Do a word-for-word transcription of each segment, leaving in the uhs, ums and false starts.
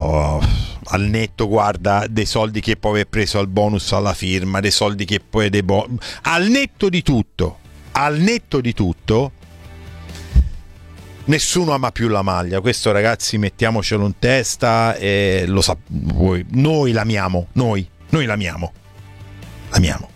però al netto, guarda, dei soldi che può aver preso al bonus alla firma, dei soldi che poi dei bon- al netto di tutto, al netto di tutto, nessuno ama più la maglia. Questo, ragazzi, mettiamocelo in testa e lo sa- voi, noi l'amiamo, noi, noi l'amiamo, l'amiamo.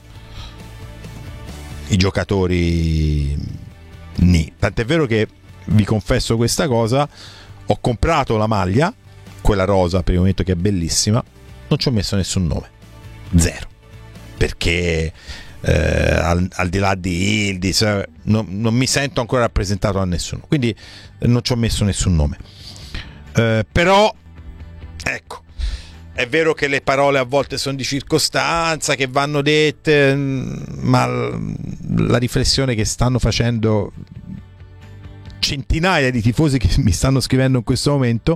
I giocatori ni. Tant'è vero che vi confesso questa cosa, ho comprato la maglia, quella rosa per il momento, che è bellissima, non ci ho messo nessun nome, zero, perché eh, al, al di là di Yildiz non, non mi sento ancora rappresentato da nessuno, quindi non ci ho messo nessun nome. Eh, però ecco, è vero che le parole a volte sono di circostanza, che vanno dette, ma la riflessione che stanno facendo centinaia di tifosi che mi stanno scrivendo in questo momento,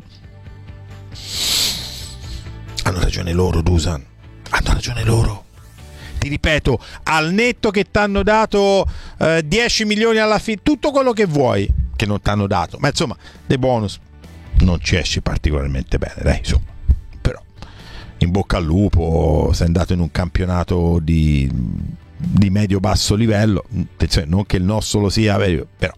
hanno ragione loro, Dusan, hanno ragione loro. Ti ripeto, al netto che ti hanno dato eh, dieci milioni alla fine, tutto quello che vuoi che non ti hanno dato, ma insomma dei bonus non ci esci particolarmente bene, dai, insomma. Però in bocca al lupo, sei andato in un campionato di, di medio-basso livello, attenzione, non che il nostro lo sia, però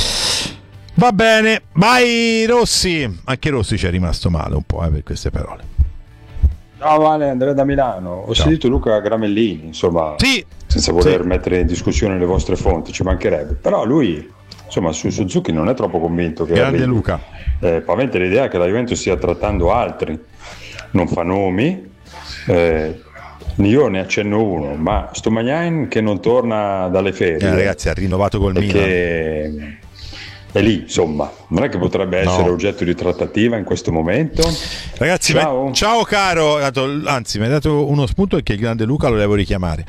va bene. Vai Rossi, anche Rossi ci è rimasto male un po' eh, per queste parole. Ciao Vale, Andrea da Milano. Ho Ciao. sentito Luca Gramellini, insomma, sì, senza voler sì. mettere in discussione le vostre fonti, ci mancherebbe, però lui, insomma, su Suzuki non è troppo convinto che grande arrivi. Luca eh, paventa l'idea che la Juventus stia trattando altri, non fa nomi, eh, io ne accenno uno, ma sto Magnain che non torna dalle ferie, eh, ragazzi, ha rinnovato col Milan, che è lì, insomma, non è che potrebbe essere no. oggetto di trattativa in questo momento. Ragazzi, ciao, ma, ciao caro, anzi mi hai dato uno spunto perché il grande Luca lo devo richiamare.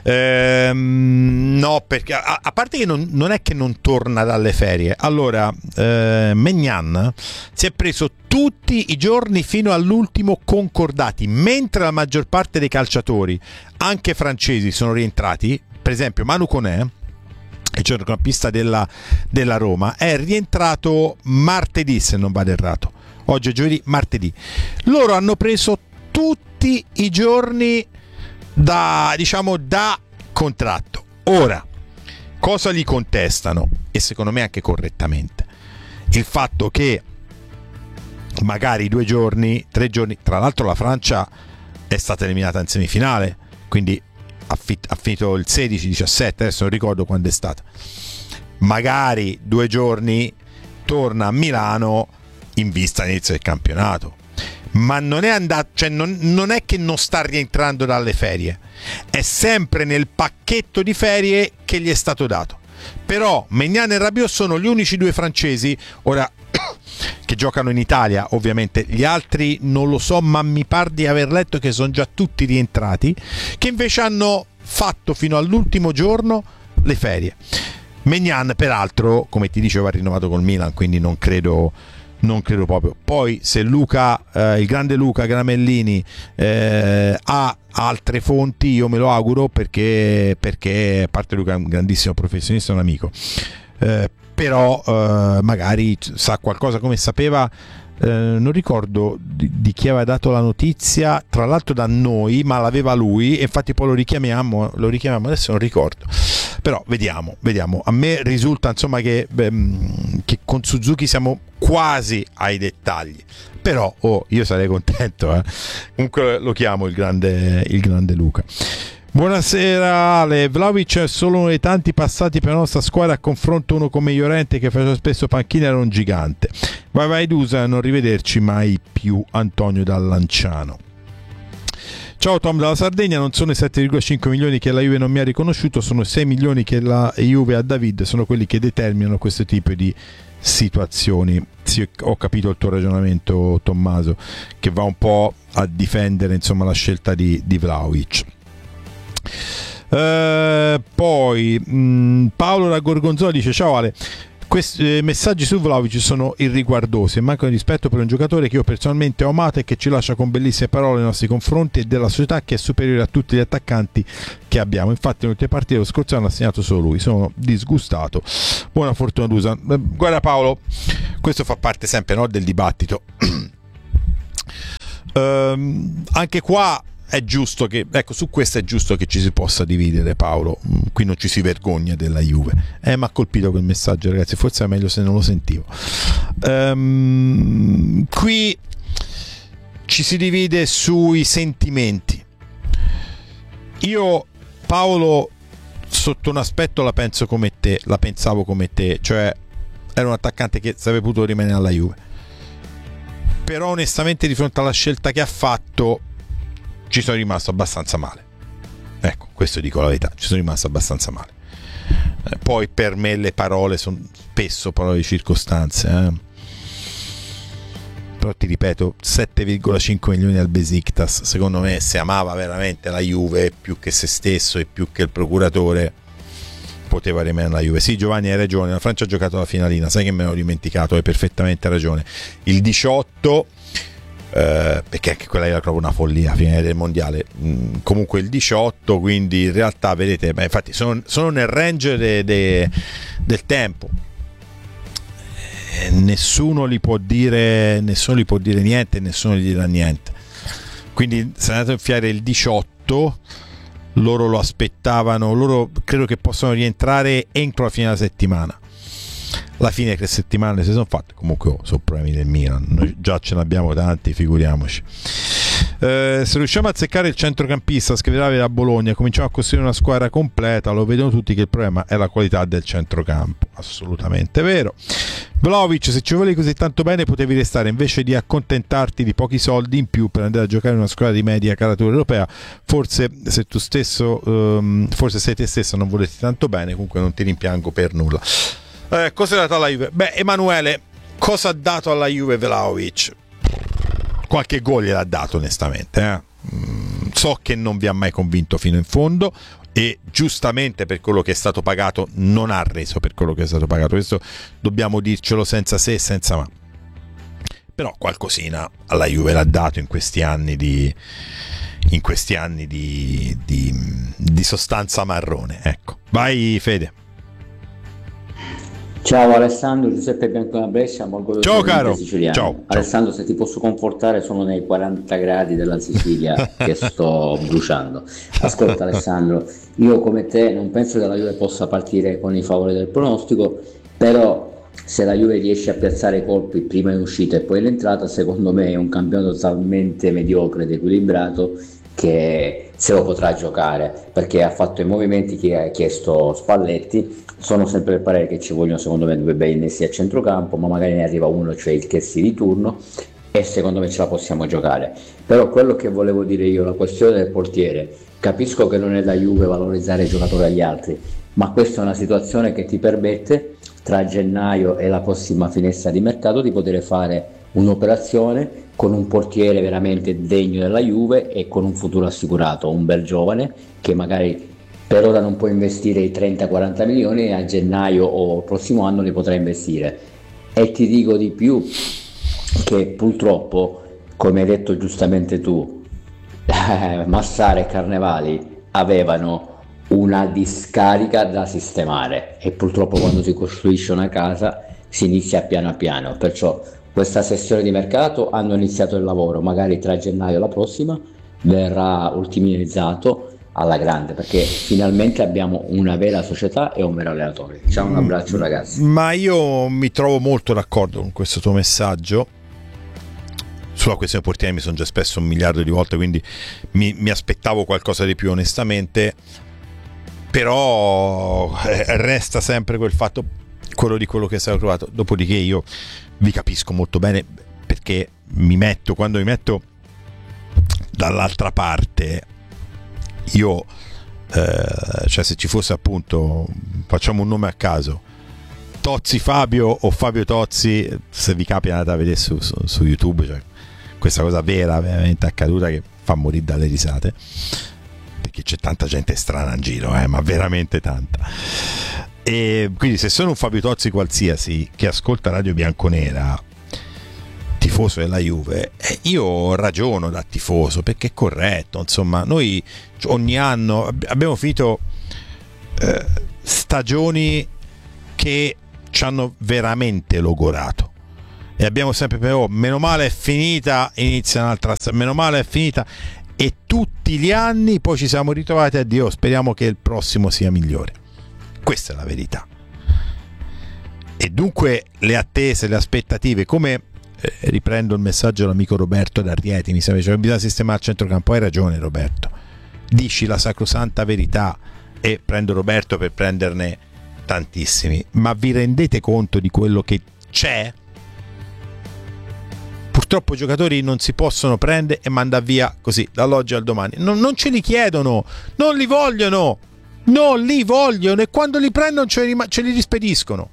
Ehm, no, perché a, a parte che non, non è che non torna dalle ferie. Allora, eh, Maignan si è preso tutti i giorni fino all'ultimo concordati, mentre la maggior parte dei calciatori, anche francesi, sono rientrati. Per esempio Manu Koné, il centrocampista della, della Roma, è rientrato martedì, se non vado errato. Oggi è giovedì, martedì. Loro hanno preso tutti i giorni da, diciamo, da contratto. Ora, cosa gli contestano? E secondo me anche correttamente. Il fatto che magari due giorni, tre giorni, tra l'altro la Francia è stata eliminata in semifinale, quindi ha finito il sedici diciassette, adesso non ricordo quando è stata, magari due giorni torna a Milano in vista all'inizio del campionato, ma non è andato, cioè non, non è che non sta rientrando dalle ferie, è sempre nel pacchetto di ferie che gli è stato dato. Però Maignan e Rabiot sono gli unici due francesi ora che giocano in Italia, ovviamente gli altri non lo so, ma mi pare di aver letto che sono già tutti rientrati, che invece hanno fatto fino all'ultimo giorno le ferie. Maignan peraltro, come ti dicevo, ha rinnovato col Milan, quindi non credo non credo proprio. Poi se Luca, eh, il grande Luca Gramellini eh, ha altre fonti, io me lo auguro, perché perché a parte Luca è un grandissimo professionista, un amico, eh, però eh, magari sa qualcosa, come sapeva, eh, non ricordo di, di chi aveva dato la notizia, tra l'altro da noi, ma l'aveva lui, e infatti poi lo richiamiamo lo richiamiamo adesso non ricordo, però vediamo vediamo a me risulta insomma che, beh, che con Suzuki siamo quasi ai dettagli, però oh, io sarei contento, eh. Comunque lo chiamo il grande il grande Luca. Buonasera Ale, Vlahovic è solo uno dei tanti passati per la nostra squadra, a confronto uno come Llorente che faceva spesso panchina, era un gigante. Vai vai Dusa, non rivederci mai più. Antonio dal Lanciano. Ciao Tom dalla Sardegna, non sono i sette virgola cinque milioni che la Juve non mi ha riconosciuto, sono sei milioni che la Juve ha David, sono quelli che determinano questo tipo di situazioni. Sì, ho capito il tuo ragionamento Tommaso, che va un po' a difendere insomma la scelta di, di Vlahovic. Uh, poi mh, Paolo da Gorgonzola dice: ciao Ale, questi eh, messaggi su Vlahovic sono irriguardosi e mancano di rispetto per un giocatore che io personalmente ho amato e che ci lascia con bellissime parole nei nostri confronti e della società che è superiore a tutti gli attaccanti che abbiamo. Infatti nelle ultime partite lo scorso anno ha segnato solo lui, sono disgustato. Buona fortuna Dusan. Guarda Paolo, questo fa parte sempre, no, del dibattito. ehm, anche qua è giusto che, ecco, su questo è giusto che ci si possa dividere, Paolo. Qui non ci si vergogna della Juve. Eh, mi ha colpito quel messaggio, ragazzi, forse è meglio se non lo sentivo. Ehm, qui ci si divide sui sentimenti. Io, Paolo, sotto un aspetto la penso come te, la pensavo come te, cioè era un attaccante che sarebbe potuto rimanere alla Juve, però onestamente di fronte alla scelta che ha fatto ci sono rimasto abbastanza male. Ecco, questo dico la verità, ci sono rimasto abbastanza male. Eh, poi per me le parole sono spesso parole di circostanze, eh. Però ti ripeto, sette virgola cinque milioni al Besiktas, secondo me se amava veramente la Juve più che se stesso e più che il procuratore poteva rimanere alla Juve. Sì, Giovanni, hai ragione, la Francia ha giocato la finalina, sai che me l'ho dimenticato, hai perfettamente ragione. Il diciotto Uh, perché anche quella era proprio una follia a fine del mondiale. Mm, comunque il diciotto, quindi in realtà vedete, beh, infatti sono, sono nel range de, de, del tempo, eh, nessuno li può dire nessuno gli può dire niente, nessuno gli dirà niente, quindi se è andato a infiare il diciotto, loro lo aspettavano, loro credo che possano rientrare entro la fine della settimana. Alla fine che settimane si sono fatte, comunque oh, sono problemi del Milan, noi già ce ne abbiamo tanti, figuriamoci. Eh, se riusciamo a azzeccare il centrocampista, scriverà da Bologna, cominciamo a costruire una squadra completa, lo vedono tutti che il problema è la qualità del centrocampo, assolutamente vero. Vlahovic, se ci volevi così tanto bene potevi restare, invece di accontentarti di pochi soldi in più per andare a giocare in una squadra di media caratura europea. Forse se tu stesso um, forse sei te stesso non volete tanto bene, comunque non ti rimpiango per nulla. Eh, cosa ha dato alla Juve? Beh, Emanuele, cosa ha dato alla Juve Vlahovic? Qualche gol gliel'ha dato onestamente, eh? mm, so che non vi ha mai convinto fino in fondo e giustamente per quello che è stato pagato non ha reso per quello che è stato pagato, questo dobbiamo dircelo senza se e senza ma, però qualcosina alla Juve l'ha dato in questi anni di in questi anni di, di, di sostanza marrone. Ecco, vai Fede. Ciao Alessandro, Giuseppe Bianco da Brescia, ciao caro. Ciao, Alessandro, ciao. Se ti posso confortare, sono nei quaranta gradi della Sicilia che sto bruciando. Ascolta Alessandro, io come te non penso che la Juve possa partire con i favori del pronostico, però se la Juve riesce a piazzare i colpi prima in uscita e poi in entrata, secondo me è un campionato talmente mediocre ed equilibrato che se lo potrà giocare, perché ha fatto i movimenti che ha chiesto Spalletti. Sono sempre del parere che ci vogliono secondo me due bei innesti a centrocampo, ma magari ne arriva uno, cioè il Chelsea di turno, e secondo me ce la possiamo giocare. Però quello che volevo dire io, la questione del portiere, capisco che non è da Juve valorizzare i giocatori agli altri, ma questa è una situazione che ti permette tra gennaio e la prossima finestra di mercato di poter fare un'operazione con un portiere veramente degno della Juve e con un futuro assicurato, un bel giovane che magari per ora non può investire i trenta quaranta milioni e a gennaio o il prossimo anno li potrà investire. E ti dico di più, che purtroppo, come hai detto giustamente tu, eh, Massara e Carnevali avevano una discarica da sistemare e purtroppo quando si costruisce una casa si inizia piano piano, perciò questa sessione di mercato hanno iniziato il lavoro, magari tra gennaio e la prossima verrà ultimizzato alla grande, perché finalmente abbiamo una vera società e un vero allenatore. Ciao, un abbraccio ragazzi. Ma io mi trovo molto d'accordo con questo tuo messaggio. Sulla questione portiere mi sono già espresso un miliardo di volte, quindi mi, mi aspettavo qualcosa di più onestamente, però eh, resta sempre quel fatto, quello di quello che è stato trovato. Dopodiché io vi capisco molto bene, perché mi metto, quando mi metto dall'altra parte, io eh, cioè se ci fosse appunto, facciamo un nome a caso, Tozzi Fabio o Fabio Tozzi, se vi capita andate a vedere su, su, su YouTube, cioè questa cosa vera, veramente accaduta, che fa morire dalle risate, perché c'è tanta gente strana in giro, eh, ma veramente tanta. E quindi se sono un Fabio Tozzi qualsiasi che ascolta Radio Bianconera, tifoso della Juve, eh, io ragiono da tifoso, perché è corretto, insomma, noi ogni anno abbiamo finito eh, stagioni che ci hanno veramente logorato, e abbiamo sempre però oh, meno male è finita, inizia un'altra, meno male è finita, e tutti gli anni poi ci siamo ritrovati a dire oh, speriamo che il prossimo sia migliore. Questa è la verità. E dunque le attese, le aspettative, come eh, riprendo il messaggio dell'amico Roberto da Rieti, mi sembra, cioè, bisogna sistemare il centrocampo. Hai ragione Roberto, dici la sacrosanta verità, e prendo Roberto per prenderne tantissimi, ma vi rendete conto di quello che c'è? Purtroppo i giocatori non si possono prendere e mandare via così dall'oggi al domani, non, non ce li chiedono, non li vogliono, non li vogliono, e quando li prendono ce li, ce li rispediscono.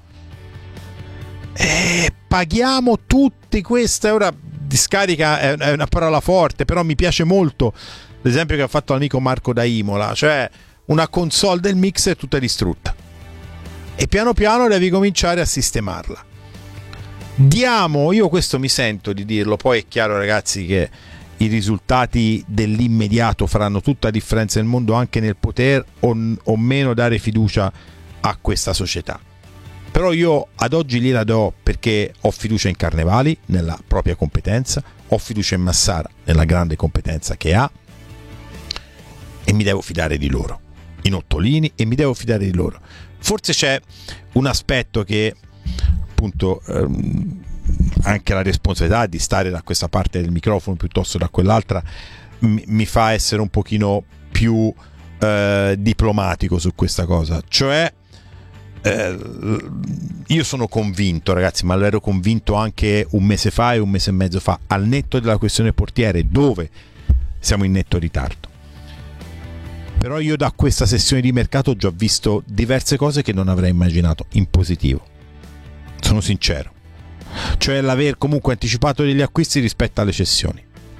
E paghiamo tutti queste. Ora discarica è, è una parola forte, però mi piace molto l'esempio che ha fatto l'amico Marco da Imola, cioè una console del mixer tutta distrutta e piano piano devi cominciare a sistemarla. Diamo, io questo mi sento di dirlo, poi è chiaro ragazzi che i risultati dell'immediato faranno tutta la differenza nel mondo, anche nel poter o, o meno dare fiducia a questa società. Però io ad oggi gliela do perché ho fiducia in Carnevali nella propria competenza, ho fiducia in Massara nella grande competenza che ha, e mi devo fidare di loro, in Ottolini, e mi devo fidare di loro. Forse c'è un aspetto che appunto ehm, anche la responsabilità di stare da questa parte del microfono piuttosto da quell'altra mi, mi fa essere un pochino più eh, diplomatico su questa cosa, cioè eh, io sono convinto ragazzi, ma l'ero convinto anche un mese fa e un mese e mezzo fa, al netto della questione portiere dove siamo in netto ritardo, però io da questa sessione di mercato ho già visto diverse cose che non avrei immaginato in positivo. Sono sincero, cioè l'aver comunque anticipato degli acquisti rispetto alle cessioni.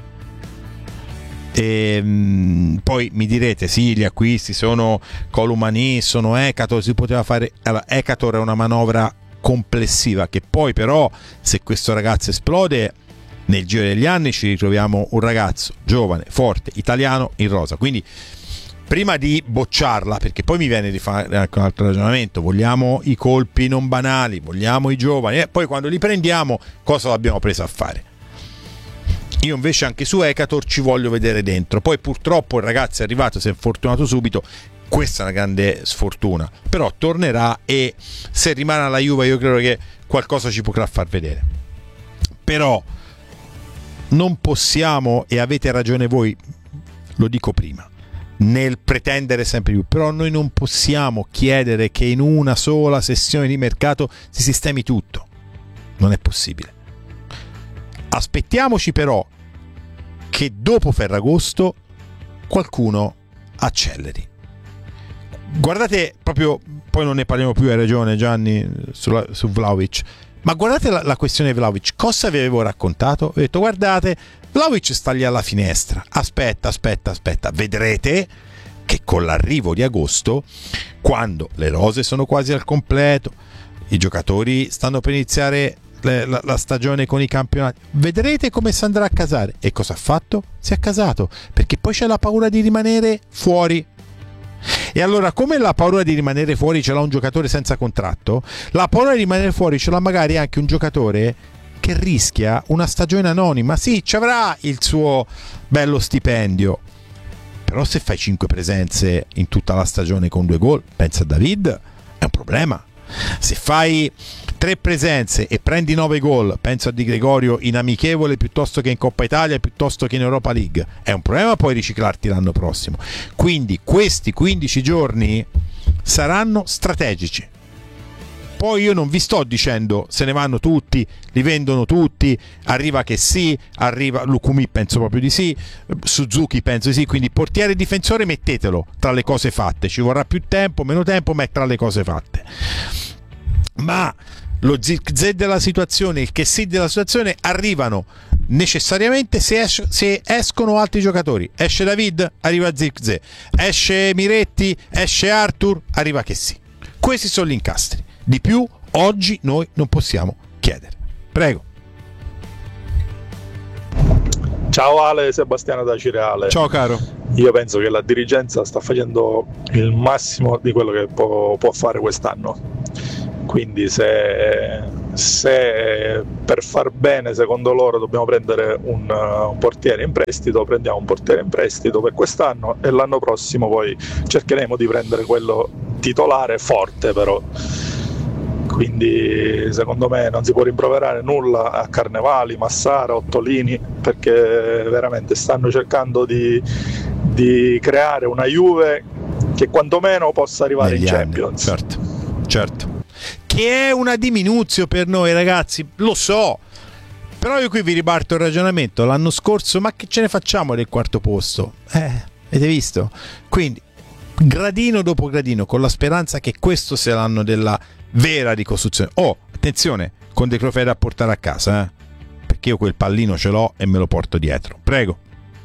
E mh, poi mi direte sì, gli acquisti sono Columani, sono Ekator, si poteva fare. Allora, Ekator è una manovra complessiva che poi però se questo ragazzo esplode nel giro degli anni ci ritroviamo un ragazzo giovane, forte, italiano in rosa. Quindi prima di bocciarla, perché poi mi viene di fare anche un altro ragionamento, vogliamo i colpi non banali, vogliamo i giovani, e poi quando li prendiamo cosa l'abbiamo presa a fare? Io invece anche su Ekator ci voglio vedere dentro. Poi purtroppo il ragazzo è arrivato, si è infortunato subito, questa è una grande sfortuna, però tornerà e se rimane alla Juve io credo che qualcosa ci potrà far vedere. Però non possiamo, e avete ragione voi, lo dico prima, nel pretendere sempre più, però noi non possiamo chiedere che in una sola sessione di mercato si sistemi tutto, non è possibile. Aspettiamoci però che dopo Ferragosto qualcuno acceleri. Guardate proprio, poi non ne parliamo più, hai ragione Gianni su, su Vlahovic, ma guardate la, la questione Vlahovic, cosa vi avevo raccontato? Ho detto guardate, Vlahovic sta lì alla finestra, aspetta, aspetta, aspetta, vedrete che con l'arrivo di agosto, quando le rose sono quasi al completo, i giocatori stanno per iniziare le, la, la stagione con i campionati, vedrete come si andrà a casare. E cosa ha fatto? Si è accasato, perché poi c'è la paura di rimanere fuori. E allora, come la paura di rimanere fuori ce l'ha un giocatore senza contratto, la paura di rimanere fuori ce l'ha magari anche un giocatore che rischia una stagione anonima. Sì, ci avrà il suo bello stipendio, però se fai cinque presenze in tutta la stagione con due gol, pensa a David, è un problema. Se fai tre presenze e prendi nove gol, penso a Di Gregorio in amichevole piuttosto che in Coppa Italia, piuttosto che in Europa League, è un problema poi riciclarti l'anno prossimo. Quindi questi quindici giorni saranno strategici. Poi io non vi sto dicendo se ne vanno tutti, li vendono tutti, arriva che sì, arriva Lukumi, penso proprio di sì, Suzuki penso di sì, quindi portiere e difensore mettetelo tra le cose fatte, ci vorrà più tempo, meno tempo, ma è tra le cose fatte. Ma lo zig-zag della situazione, il che sì della situazione arrivano necessariamente se, es- se escono altri giocatori. Esce David, arriva zig-zag, esce Miretti, esce Arthur, arriva che sì. Questi sono gli incastri. Di più oggi noi non possiamo chiedere. Prego. Ciao Ale, Sebastiano da Cireale. Ciao caro. Io penso che la dirigenza sta facendo il massimo di quello che può, può fare quest'anno. Quindi se se per far bene secondo loro dobbiamo prendere un, uh, un portiere in prestito, prendiamo un portiere in prestito per quest'anno e l'anno prossimo poi cercheremo di prendere quello titolare forte, però quindi secondo me non si può rimproverare nulla a Carnevali, Massara, Ottolini, perché veramente stanno cercando di, di creare una Juve che quantomeno possa arrivare negli in anni. Champions. Certo, certo. Che è una diminuzione per noi, ragazzi, lo so, però io qui vi riparto il ragionamento. L'anno scorso, ma che ce ne facciamo del quarto posto? Eh, avete visto? Quindi gradino dopo gradino, con la speranza che questo sia l'anno della vera ricostruzione. Oh, attenzione, con De Crofere a portare a casa, eh? Perché io quel pallino ce l'ho e me lo porto dietro. Prego.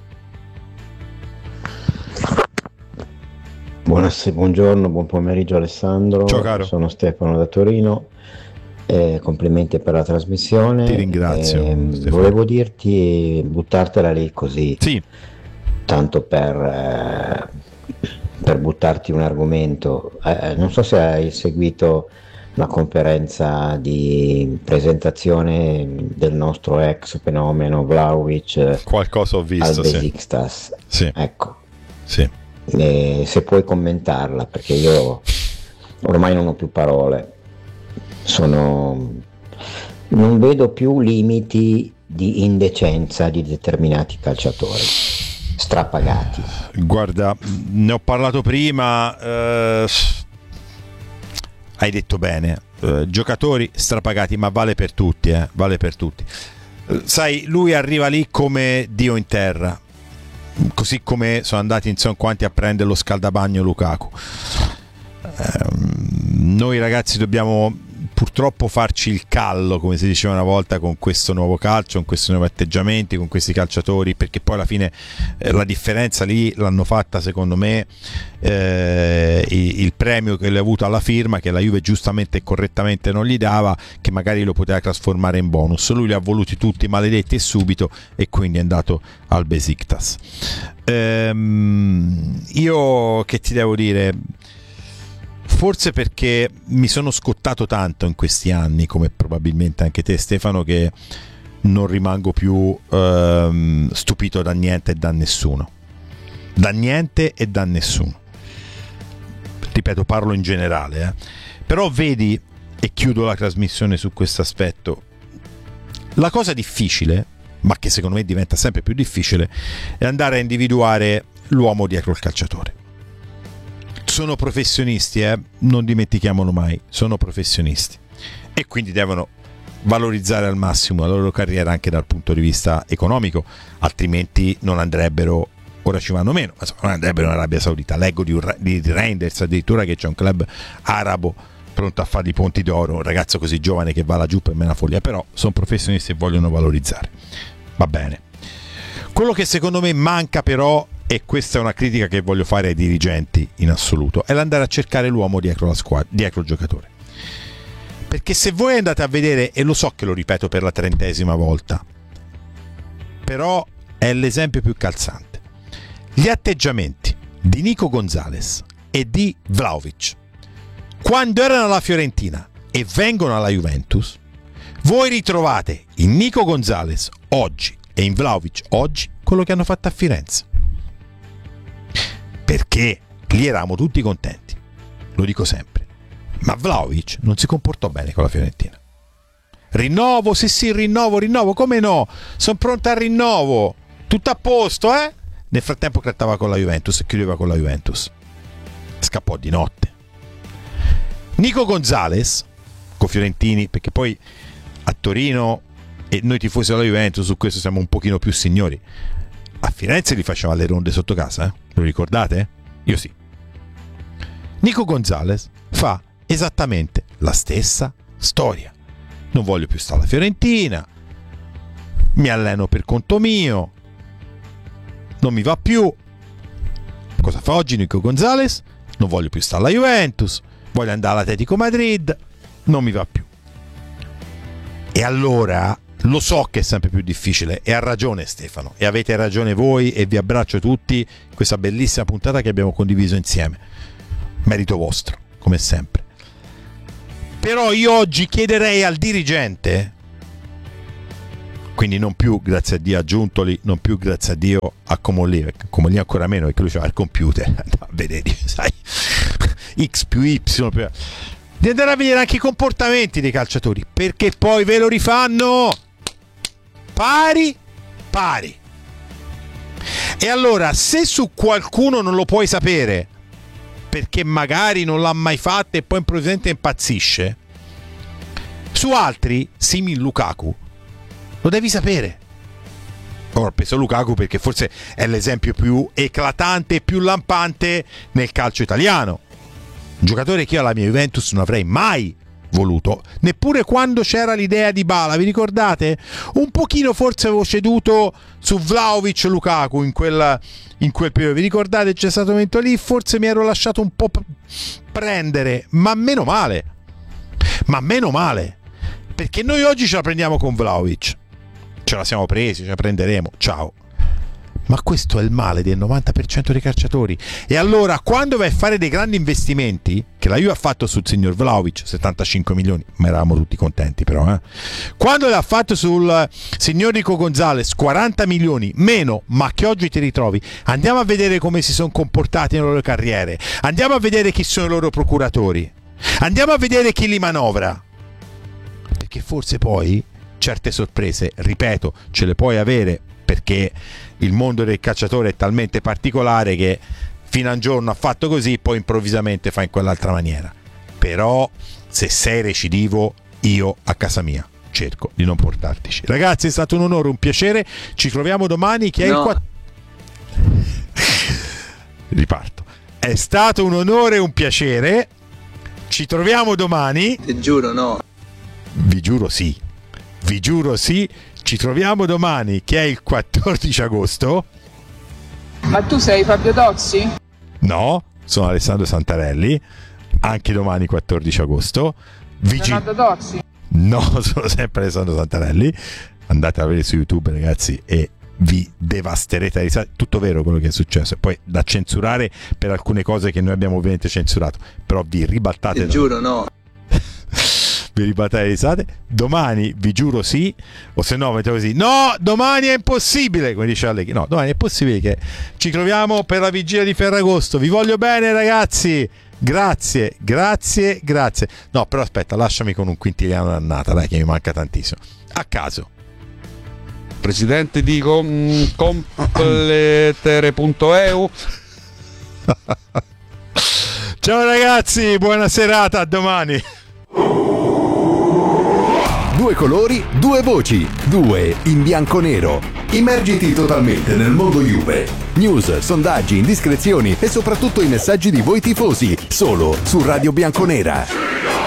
Buonasera, buongiorno, buon pomeriggio Alessandro. Ciao caro. Sono Stefano da Torino. Eh, complimenti per la trasmissione. Ti ringrazio. Eh, volevo dirti, buttartela lì così, sì, tanto per, eh, per buttarti un argomento. Eh, non so se hai seguito la conferenza di presentazione del nostro ex fenomeno Vlahovic. Qualcosa ho visto, al Besiktas. Sì. Sì. Ecco. Sì. Eh, se puoi commentarla, perché io ormai non ho più parole, sono non vedo più limiti di indecenza di determinati calciatori strapagati. Guarda, ne ho parlato prima, eh, hai detto bene, eh, giocatori strapagati, ma vale per tutti, eh, vale per tutti. Eh, sai, lui arriva lì come Dio in terra, così come sono andati insomma quanti a prendere lo scaldabagno Lukaku. Eh, noi ragazzi dobbiamo purtroppo farci il callo, come si diceva una volta, con questo nuovo calcio, con questi nuovi atteggiamenti, con questi calciatori, perché poi alla fine eh, la differenza lì l'hanno fatta secondo me eh, il premio che lui ha avuto alla firma, che la Juve giustamente e correttamente non gli dava, che magari lo poteva trasformare in bonus. Lui li ha voluti tutti maledetti e subito, e quindi è andato al Besiktas. Ehm, io che ti devo dire, forse perché mi sono scottato tanto in questi anni, come probabilmente anche te Stefano, che non rimango più ehm, stupito da niente e da nessuno. Da niente e da nessuno. Ripeto, parlo in generale. Eh. Però vedi, e chiudo la trasmissione su questo aspetto, la cosa difficile, ma che secondo me diventa sempre più difficile, è andare a individuare l'uomo dietro il calciatore. Sono professionisti, eh? Non dimentichiamolo mai, sono professionisti e quindi devono valorizzare al massimo la loro carriera anche dal punto di vista economico, altrimenti non andrebbero, ora ci vanno meno, ma non andrebbero in Arabia Saudita. Leggo di, di Reinders addirittura che c'è un club arabo pronto a fare i ponti d'oro, un ragazzo così giovane che va laggiù per me è una follia, però sono professionisti e vogliono valorizzare, va bene. Quello che secondo me manca però, e questa è una critica che voglio fare ai dirigenti in assoluto, è l'andare a cercare l'uomo dietro la squadra, dietro il giocatore. Perché se voi andate a vedere, e lo so che lo ripeto per la trentesima volta, però è l'esempio più calzante, gli atteggiamenti di Nico Gonzalez e di Vlahovic quando erano alla Fiorentina e vengono alla Juventus, voi ritrovate in Nico Gonzalez oggi e in Vlahovic oggi quello che hanno fatto a Firenze. Perché lì eravamo tutti contenti, lo dico sempre, ma Vlahovic non si comportò bene con la Fiorentina. Rinnovo, sì sì, rinnovo, rinnovo, come no? Sono pronto al rinnovo, tutto a posto, eh? Nel frattempo trattava con la Juventus e chiudeva con la Juventus. Scappò di notte. Nico Gonzalez, con Fiorentini, perché poi a Torino, e noi tifosi della Juventus su questo siamo un pochino più signori, a Firenze li faceva le ronde sotto casa, eh? Lo ricordate? Io sì. Nico Gonzalez fa esattamente la stessa storia. Non voglio più stare alla Fiorentina, mi alleno per conto mio, non mi va più. Cosa fa oggi Nico Gonzalez? Non voglio più stare alla Juventus, voglio andare all'Atletico Madrid, non mi va più. E allora lo so che è sempre più difficile, e ha ragione Stefano, e avete ragione voi, e vi abbraccio tutti in questa bellissima puntata che abbiamo condiviso insieme. Merito vostro, come sempre. Però io oggi chiederei al dirigente, quindi non più grazie a Dio a Giuntoli, non più grazie a Dio a Comolli, Comolli ancora meno perché lui c'aveva il computer, a vedere, sai, X più Y, più... di andare a vedere anche i comportamenti dei calciatori, perché poi ve lo rifanno pari pari. E allora, se su qualcuno non lo puoi sapere perché magari non l'ha mai fatto e poi improvvisamente impazzisce, su altri, simil Lukaku, lo devi sapere. Ora ho preso Lukaku perché forse è l'esempio più eclatante e più lampante nel calcio italiano. Un giocatore che io alla mia Juventus non avrei mai voluto, neppure quando c'era l'idea di Bala, vi ricordate? Un pochino forse avevo ceduto su Vlahovic Lukaku in quel, in quel periodo, vi ricordate? C'è stato un momento lì, forse mi ero lasciato un po' prendere, ma meno male, ma meno male, perché noi oggi ce la prendiamo con Vlahovic, ce la siamo presi, ce la prenderemo, ciao. Ma questo è il male del novanta per cento dei calciatori. E allora quando vai a fare dei grandi investimenti, che la Juve ha fatto sul signor Vlahovic, settantacinque milioni, ma eravamo tutti contenti però, eh? Quando l'ha fatto sul signor Nico Gonzalez, quaranta milioni meno, ma che oggi ti ritrovi, andiamo a vedere come si sono comportati nelle loro carriere, andiamo a vedere chi sono i loro procuratori, andiamo a vedere chi li manovra, perché forse poi certe sorprese, ripeto, ce le puoi avere, perché il mondo del calciatore è talmente particolare che fino a un giorno ha fatto così, poi improvvisamente fa in quell'altra maniera. Però se sei recidivo, io a casa mia cerco di non portartici. Ragazzi, è stato un onore, un piacere, ci troviamo domani che è no. il quattro... riparto è stato un onore e un piacere, ci troviamo domani. Ti giuro no. Vi giuro sì, vi giuro sì. Ci troviamo domani che è il quattordici agosto. Ma tu sei Fabio Tozzi? No, sono Alessandro Santarelli. Anche domani quattordici agosto. Vigi- Leonardo Tozzi? No, sono sempre Alessandro Santarelli. Andate a vedere su YouTube, ragazzi, e vi devasterete. Tutto vero quello che è successo. E poi da censurare per alcune cose che noi abbiamo ovviamente censurato. Però vi ribaltate. Ti giuro no. Vi ribattere risate. Domani vi giuro sì, o se no mettete così, no, domani è impossibile, come dice Allegri. No, domani è possibile che ci troviamo per la vigilia di Ferragosto. Vi voglio bene, ragazzi, grazie, grazie, grazie. No, però aspetta, lasciami con un quintiliano d'annata, dai, che mi manca tantissimo. A caso presidente di com- completere punto e u. Ciao ragazzi, buona serata, a domani. Due colori, due voci, due in bianco-nero. Immergiti totalmente nel mondo Juve. News, sondaggi, indiscrezioni e soprattutto i messaggi di voi tifosi, solo su Radio Bianconera.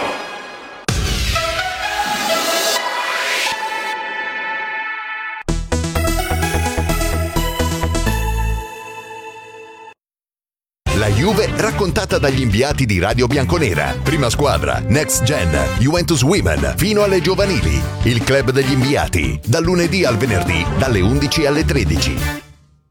La Juve raccontata dagli inviati di Radio Bianconera. Prima squadra, Next Gen, Juventus Women, fino alle giovanili. Il club degli inviati, dal lunedì al venerdì, dalle undici alle tredici.